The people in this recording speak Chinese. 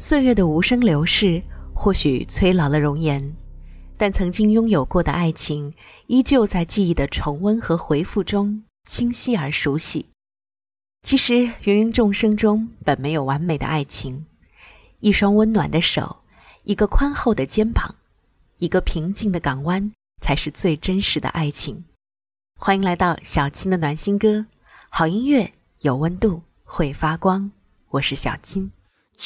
岁月的无声流逝，或许催老了容颜，但曾经拥有过的爱情，依旧在记忆的重温和回复中清晰而熟悉。其实芸芸众生中本没有完美的爱情，一双温暖的手，一个宽厚的肩膀，一个平静的港湾，才是最真实的爱情。欢迎来到小青的暖心歌，好音乐有温度，会发光。我是小青。